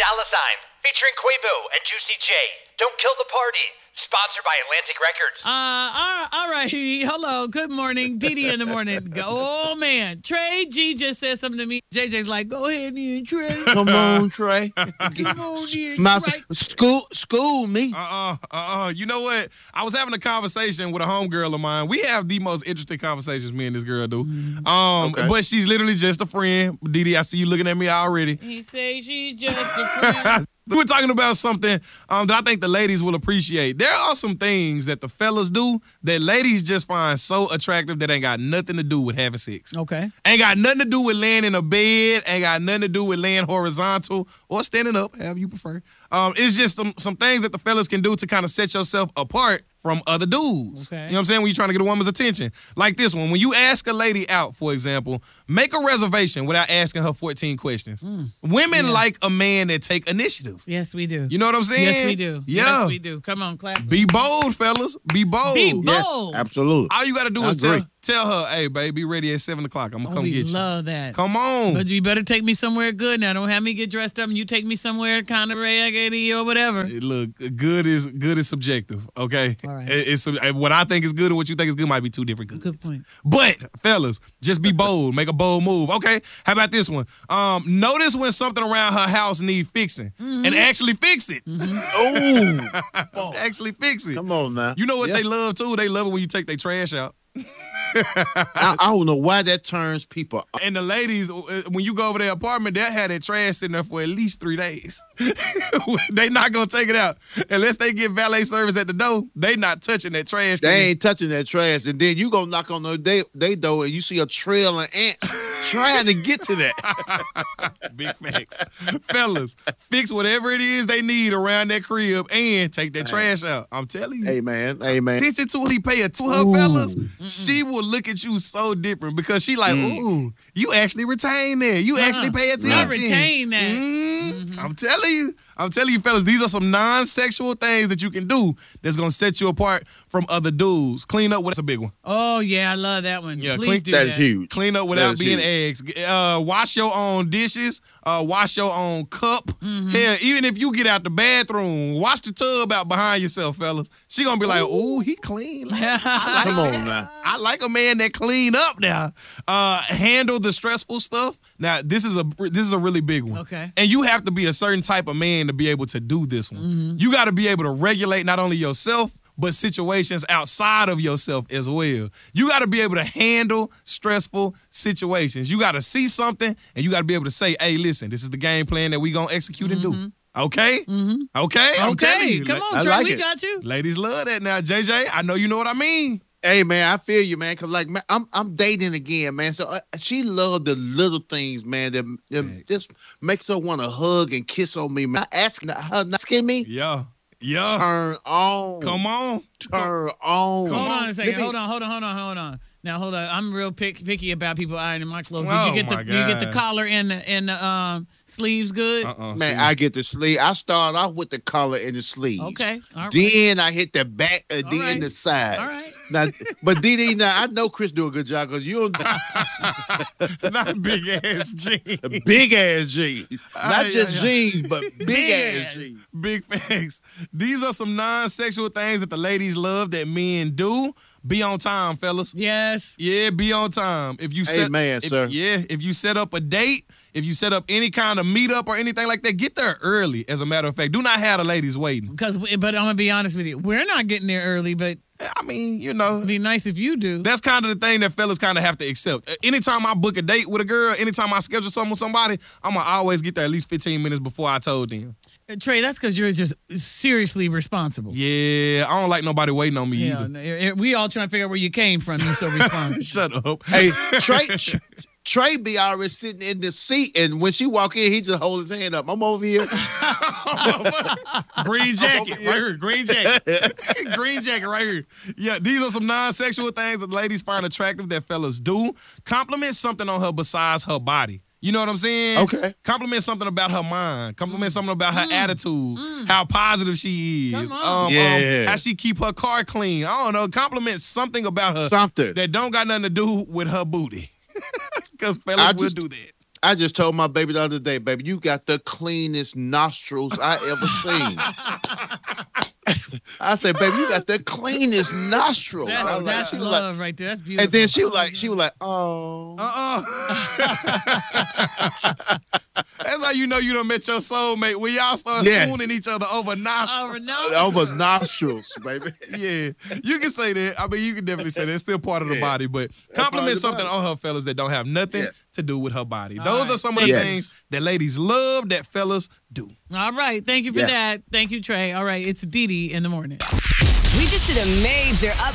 Dollar Sign, featuring Quavo and Juicy J. Don't Kill the Party. Sponsored by Atlantic Records. All right. Hello. Good morning. Dee in the morning. Oh, man. Trey G just said something to me. JJ's like, go ahead in, Trey. Come on, Trey. Come on in, Trey. School me. You know what? I was having a conversation with a homegirl of mine. We have the most interesting conversations me and this girl do. Okay. But she's literally just a friend. Dee, I see you looking at me already. He say she's just a friend. We're talking about something that I think the ladies will appreciate. There are some things that the fellas do that ladies just find so attractive that ain't got nothing to do with having sex. Okay. Ain't got nothing to do with laying in a bed. Ain't got nothing to do with laying horizontal or standing up, however you prefer. It's just some things that the fellas can do to kind of set yourself apart from other dudes. Okay. You know what I'm saying? When you're trying to get a woman's attention. Like this one. When you ask a lady out, for example, make a reservation without asking her 14 questions. Women like a man that take initiative. Yes, we do. You know what I'm saying? Yes, we do. Yeah. Yes, we do. Come on, clap. Be bold, fellas. Be bold. Be bold. Yes, absolutely. All you got to do is tell her, hey, babe, be ready at 7 o'clock. I'm going to come get you. We love that. Come on. But you better take me somewhere good now. Don't have me get dressed up and you take me somewhere kind of raggedy or whatever. Look, good is subjective, okay? All right. It's what I think is good and what you think is good might be two different goods. Good point. But, fellas, just be bold. Make a bold move. Okay, how about this one? Notice when something around her house needs fixing and actually fix it. Oh, Actually fix it. come on now. You know what they love, too? They love it when you take their trash out. I don't know why that turns people off. And the ladies, when you go over their apartment, they'll have their trash sitting there for at least 3 days. They not going to take it out. Unless they get valet service at the door, they not touching that trash. They ain't touching that trash. And then you go knock on their door and you see a trail of ants trying to get to that. Big facts. Fellas, fix whatever it is they need around that crib and take that trash out. I'm telling you. Hey, man. Attention to he pay it to her, fellas. She will look at you so different because she like, ooh, you actually retain that. You actually pay attention. I retain that. I'm telling you, fellas, these are some non-sexual things that you can do that's gonna set you apart from other dudes. Clean up. That's a big one. Oh, yeah, I love that one. Yeah, Please do That is huge. Clean up without being eggs. Wash your own dishes. Wash your own cup. Hell, even if you get out the bathroom, wash the tub out behind yourself, fellas. She gonna be like, "Ooh, he clean." Come on now. I like a man that clean up now. Handle the stressful stuff. Now, this is a really big one. Okay. And you have to be a certain type of man to be able to do this one. You got to be able to regulate not only yourself, but situations outside of yourself as well. You got to be able to handle stressful situations. You got to see something and you got to be able to say, hey, listen, this is the game plan that we going to execute and do. Okay? Okay? I'm telling you. Come on, I Trey, like we it. got you. Ladies love that now. JJ, I know you know what I mean. Hey, man, I feel you, man. Cause like, man, I'm dating again, man. So she loved the little things, man, that just makes her want to hug and kiss on me, man. Asking her, not asking me. Yeah. Turn on. Come on. Turn on. Hold on a second. Hold on. Now, hold on. I'm real picky about people ironing my clothes. Oh, Did you get the collar and the sleeves good? Man, I get the sleeve. I start off with the collar and the sleeves. Okay. All right. Then I hit the back and then right. the side. All right. Now, but Dee, now I know Chris do a good job because you don't Not big ass jeans. big ass jeans, not just jeans, but big ass ass. jeans. Big facts. These are some non-sexual things that the ladies love that men do. Be on time, fellas. Yes. Yeah, be on time. If you sir. If you set up a date, if you set up any kind of meetup or anything like that, get there early. As a matter of fact, do not have the ladies waiting. But I'm gonna be honest with you, we're not getting there early, but I mean, you know, it'd be nice if you do. that's kind of the thing that fellas kind of have to accept. Anytime I book a date with a girl, anytime I schedule something with somebody, I'm going to always get there at least 15 minutes before I told them. Trey, that's because you're just seriously responsible. Yeah, I don't like nobody waiting on me either. We all trying to figure out where you came from. You're so responsible. Shut up. Hey, Trey be already sitting in the seat, and when she walk in, he just hold his hand up. I'm over here. Green jacket right here. Green jacket. Green jacket right here. Yeah, these are some non-sexual things that ladies find attractive that fellas do. Compliment something on her besides her body. You know what I'm saying? Okay. Compliment something about her mind. Compliment something about her attitude. How positive she is. How she keep her car clean. I don't know. Compliment something about her Something that don't got nothing to do with her booty. Because fellas will do that. I just told my baby the other day, baby, you got the cleanest nostrils I ever seen. I said, baby, you got the cleanest nostrils. That's love right there. That's beautiful. And then she was like, oh. That's how you know you done met your soulmate. When y'all start swooning each other over nostrils. Over nostrils, baby. Yeah, you can say that. I mean, you can definitely say that. It's still part of the body, but compliment something on her, fellas, that don't have nothing to do with her body. Those are some of the things that ladies love that fellas do. All right. Thank you for that. Thank you, Trey. All right. It's Dee Dee in the morning. We just did a major